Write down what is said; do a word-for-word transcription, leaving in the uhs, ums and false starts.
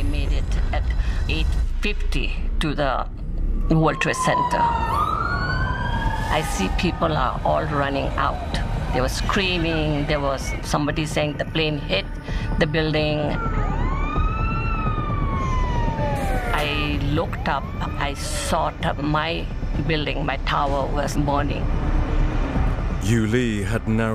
made it at eight fifty to the World Trade Center. I see people are all running out. They were screaming. There was somebody saying the plane hit the building. I looked up. I saw my building, my tower was burning. Yu Lee had narrowed